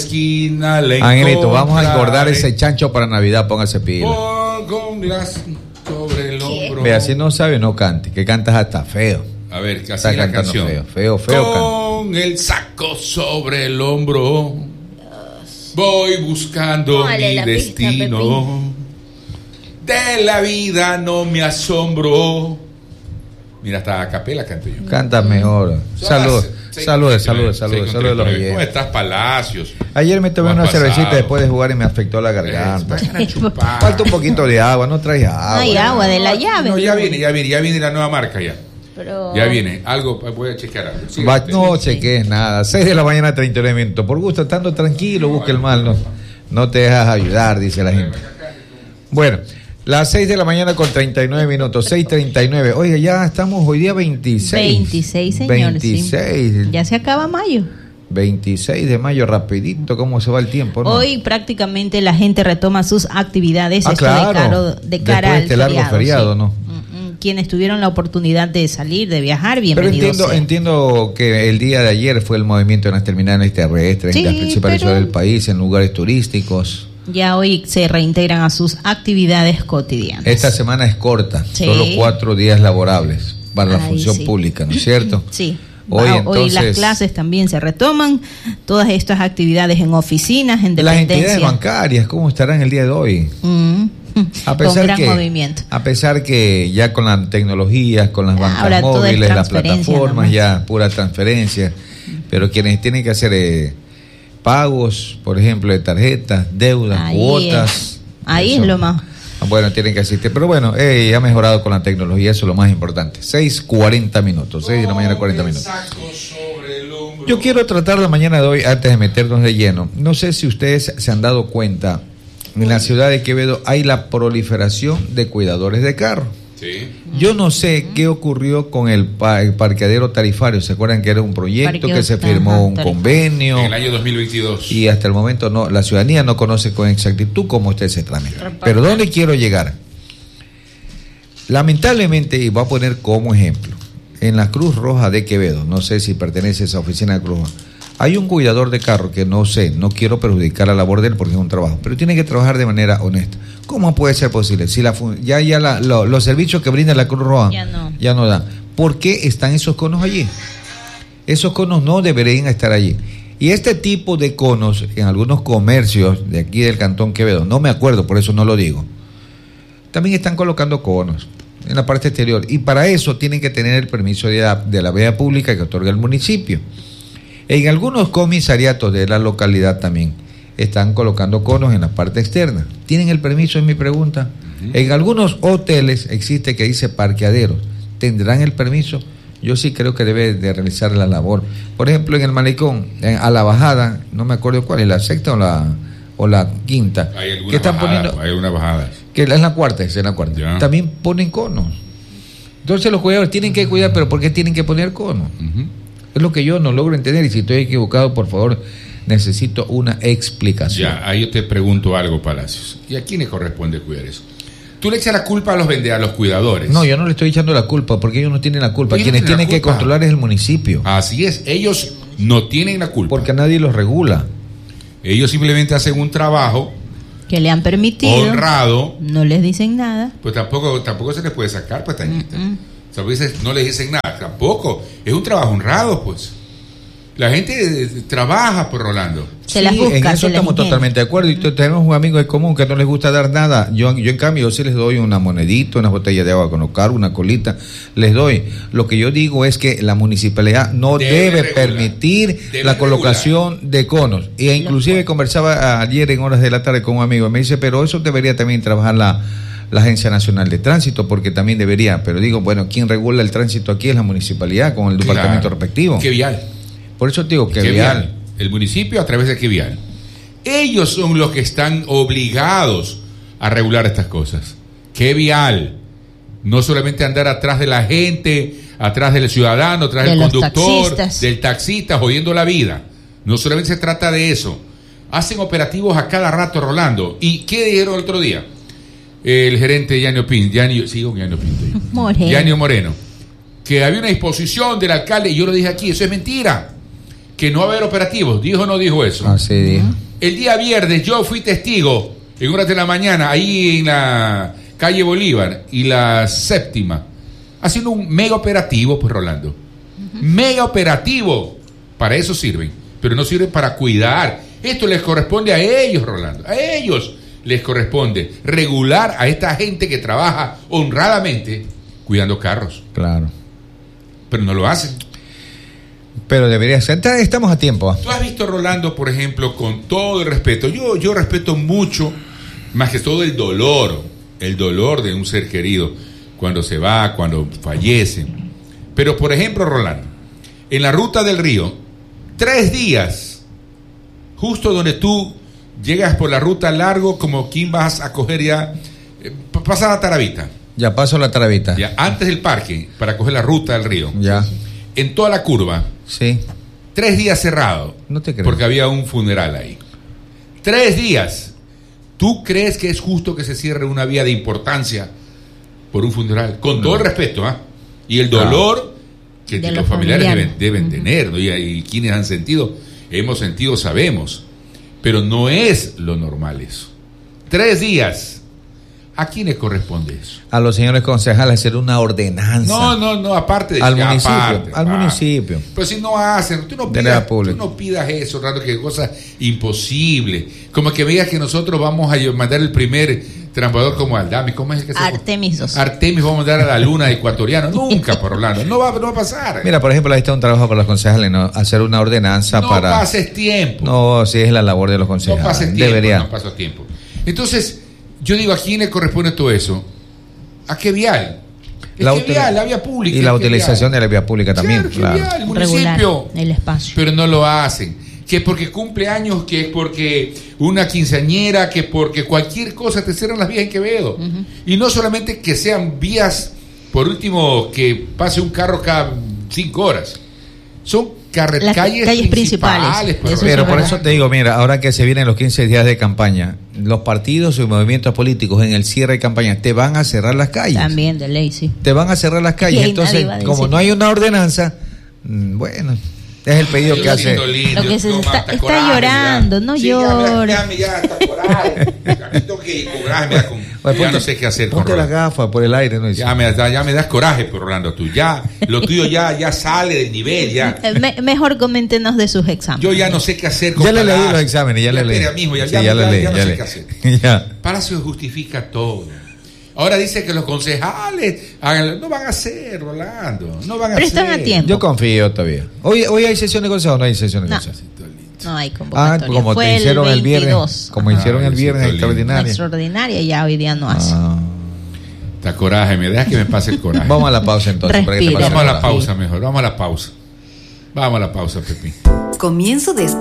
esquina le Angelito, vamos a engordar ese chancho para Navidad, póngase pila. Con las sobre el hombro. Vea, si no sabe, no cante, que cantas hasta feo. A ver, ¿qué Está hace la cantando canción? feo. Con el saco sobre el hombro, voy buscando mi destino. De la vida no me asombro. Mira, hasta a capela canto yo. Canta mejor. Saludos a los oyentes. ¿Cómo estás, Palacios? Ayer me tomé una cervecita después de jugar y me afectó la garganta. Falta un poquito de agua, no traes agua. No hay agua de la llave. No, ya viene la nueva marca ya. Pero... Ya viene, algo, voy a chequear algo. Sí, no cheques nada. 6 de la mañana, 39 minutos. Por gusto, estando tranquilo, busca el mal. No te dejas ayudar, dice la gente. Bueno, las 6 de la mañana con 39 minutos, 6:39. Oiga, ya estamos hoy día 26. 26, señores. 26. Sí. Ya se acaba mayo. 26 de mayo, rapidito, cómo se va el tiempo, ¿no? Hoy prácticamente la gente retoma sus actividades. Claro. de cara después al este largo feriado, sí. ¿no? Quienes tuvieron la oportunidad de salir, de viajar, bienvenidos. Pero entiendo que el día de ayer fue el movimiento en las terminales terrestres, en las principales ciudades del país, en lugares turísticos. Ya hoy se reintegran a sus actividades cotidianas. Esta semana es corta, sí. Solo 4 días laborables para la función pública, ¿no es cierto? Sí. Hoy las clases también se retoman, todas estas actividades en oficinas, en dependencias. Las entidades bancarias, ¿cómo estarán el día de hoy? Con gran movimiento. A pesar que ya con las tecnologías, con las bancas ahora móviles, las plataformas, nomás. ya pura transferencia, pero quienes tienen que hacer pagos, por ejemplo, de tarjetas, deudas, cuotas. Ahí es lo más. Bueno, tienen que asistir, pero bueno, ha mejorado con la tecnología, eso es lo más importante. 6:40 minutos, 6 de la mañana, 40 minutos. Yo quiero tratar la mañana de hoy, antes de meternos de lleno, no sé si ustedes se han dado cuenta, en la ciudad de Quevedo hay la proliferación de cuidadores de carro. Sí. Yo no sé qué ocurrió con el parqueadero tarifario. ¿Se acuerdan que era un proyecto que se firmó un convenio? En el año 2022. Y hasta el momento la ciudadanía no conoce con exactitud cómo está ese trámite. Pero ¿dónde quiero llegar? Lamentablemente, y voy a poner como ejemplo, en la Cruz Roja de Quevedo, no sé si pertenece a esa oficina de Cruz Roja, hay un cuidador de carro que no quiero perjudicar la labor de él porque es un trabajo, pero tiene que trabajar de manera honesta. ¿Cómo puede ser posible? Si los servicios que brinda la Cruz Roja ya no dan. ¿Por qué están esos conos allí? Esos conos no deberían estar allí. Y este tipo de conos en algunos comercios de aquí del Cantón Quevedo, no me acuerdo, por eso no lo digo, también están colocando conos en la parte exterior. Y para eso tienen que tener el permiso de la vía pública que otorga el municipio. En algunos comisariatos de la localidad también están colocando conos en la parte externa. ¿Tienen el permiso? Es mi pregunta. En algunos hoteles existe que dice parqueaderos. ¿Tendrán el permiso? Yo sí creo que debe de realizar la labor. Por ejemplo, en el Malecón, a la bajada, no me acuerdo cuál, ¿es la sexta o la quinta? Hay algunas bajadas. Que es la cuarta, Ya. También ponen conos. Entonces los cuidadores tienen que cuidar, pero ¿por qué tienen que poner conos? Es lo que yo no logro entender, y si estoy equivocado, por favor, necesito una explicación. Ya, ahí yo te pregunto algo, Palacios. ¿Y a quién le corresponde cuidar eso? Tú le echas la culpa a los cuidadores. No, yo no le estoy echando la culpa, porque ellos no tienen la culpa. Quienes tienen que controlar es el municipio. Así es, ellos no tienen la culpa. Porque nadie los regula. Ellos simplemente hacen un trabajo que le han permitido, honrado. No les dicen nada. Pues tampoco se les puede sacar, pues, Tañita. O sea, no les dicen nada, tampoco. Es un trabajo honrado, pues. La gente trabaja por Rolando. Se las busca, en eso estamos totalmente de acuerdo. Y tenemos un amigo en común que no les gusta dar nada. Yo en cambio, yo sí les doy una monedita, una botella de agua con ocar, una colita. Les doy. Lo que yo digo es que la municipalidad no debe permitir la colocación de conos. Y inclusive conversaba ayer en horas de la tarde con un amigo. Me dice, pero eso debería también trabajar la Agencia Nacional de Tránsito, porque también debería. Pero digo, bueno, ¿quién regula el tránsito aquí? Es la municipalidad con el departamento respectivo. ¿Qué vial? Por eso te digo, ¿qué vial? El municipio a través de qué vial. Ellos son los que están obligados a regular estas cosas. ¿Qué vial? No solamente andar atrás de la gente, atrás del ciudadano, atrás del conductor, del taxista, jodiendo la vida. No solamente se trata de eso. Hacen operativos a cada rato, Rolando. ¿Y qué dijeron el otro día? El gerente Yanio Moreno, que había una disposición del alcalde, y yo lo dije aquí, eso es mentira, que no va a haber operativos. ¿Dijo o no dijo eso? Así dijo. El día viernes yo fui testigo en horas de la mañana ahí en la calle Bolívar y la séptima, haciendo un mega operativo, pues Rolando. Mega operativo. Para eso sirven, pero no sirven para cuidar. Esto les corresponde a ellos, Rolando. A ellos les corresponde regular a esta gente que trabaja honradamente cuidando carros. Claro. Pero no lo hacen. Pero debería ser. Estamos a tiempo. Tú has visto, Rolando, por ejemplo, con todo el respeto. Yo respeto mucho, más que todo el dolor de un ser querido cuando se va, cuando fallece. Pero, por ejemplo, Rolando, en la ruta del río, 3 días, justo donde tú llegas por la ruta largo, como quien vas a coger ya, pasa la Taravita. Ya paso la Taravita. Ya, antes del parque, para coger la ruta del río. Ya. En toda la curva. Sí. 3 días cerrado. No te creo. Porque había un funeral ahí. 3 días. ¿Tú crees que es justo que se cierre una vía de importancia por un funeral? Con todo el respeto, ¿ah? Y el dolor que De los los familiares familiares. deben tener, ¿no? Y quienes han sentido, hemos sentido, sabemos. Pero no es lo normal eso. 3 días. ¿A quién le corresponde eso? A los señores concejales hacer una ordenanza. No, aparte de Al que municipio, aparte. al municipio. Pero si no hacen, tú no pidas eso, Rato, que cosa imposible. Como que veas que nosotros vamos a mandar el primer transbordador como Aldami. ¿Cómo es el que se Artemis 2. Artemis vamos a mandar a la luna ecuatoriana. Nunca, por Orlando. No va a pasar. Mira, por ejemplo, ahí está un trabajo para los concejales, ¿no? Hacer una ordenanza no para... pases tiempo. No, sí es la labor de los concejales. No pases tiempo. Debería. No pases tiempo. Entonces, yo digo, ¿a quién le corresponde todo eso? ¿A qué vial? La vía pública. Y la utilización de la vía pública también, claro. claro. El municipio. El espacio. Pero no lo hacen. Que porque cumple años, que es porque una quinceañera, que porque cualquier cosa te cierran las vías en Quevedo. Y no solamente que sean vías, por último, que pase un carro cada 5 horas. Son calles principales. Pero por eso te digo, mira, ahora que se vienen los 15 días de campaña, los partidos y movimientos políticos en el cierre de campaña te van a cerrar las calles. También, de ley, sí. Te van a cerrar las calles. Entonces, como no hay una ordenanza, bueno, es el pedido que hace. Lo que se está llorando, no llores. Ya, está coraje. Tengo que coraje, ya no sé qué hacer con Ponte las gafas por el aire, ¿no? Ya me das coraje, por Rolando, tú. Ya, lo tuyo ya sale del nivel, ya. Mejor coméntenos de sus exámenes. Yo ya no sé qué hacer con Ya le leí los exámenes, ya le leí. Ya no sé qué hacer. Palacio justifica todo. Ahora dice que los concejales no van a hacer, Rolando. No van a hacer. Pero están a tiempo. Yo confío todavía. ¿Hoy hay sesión de consejo o no hay sesión de consejo? No hay convocatoria. Como te hicieron el viernes. Como hicieron el viernes extraordinaria. Extraordinaria, ya hoy día no hace. Está coraje, me dejas que me pase el coraje. Vamos a la pausa entonces. Respira. Vamos a la pausa mejor. Vamos a la pausa, Pepín. Comienzo de